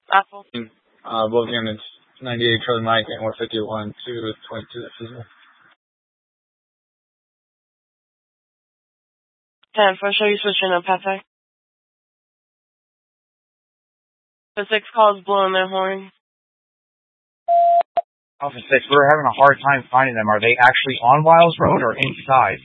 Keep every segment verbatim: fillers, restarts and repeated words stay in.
Apple. Uh, both units, ninety-eight Charlie Mike and one fifty-one to twenty-two. ten four, show you switching up, Patek. The six calls blowing their horn. Alpha six, we're having a hard time finding them. Are they actually on Wiles Road or inside?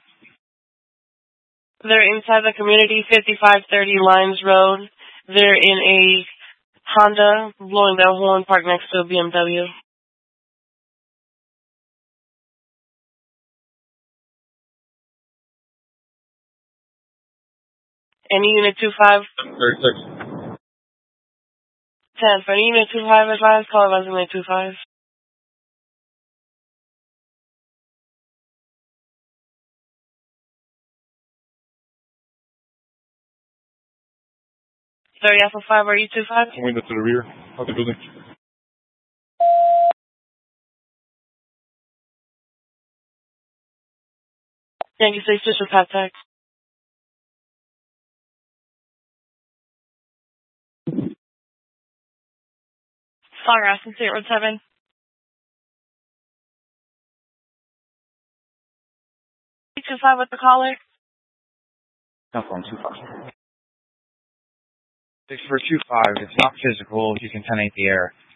They're inside the community, fifty-five thirty Limes Road. They're in a Honda, blowing their horn, parked next to a B M W. Any unit two five? thirty-six. ten for any unit two five advise, call advise unit two five. thirty Alpha five, are you two five? Window to the rear of the building. Thank you, six, just with Patek. Fire Aston State Road seven. two five with the caller. No phone, two five. Six for two five. It's not physical. You can ten eight the air.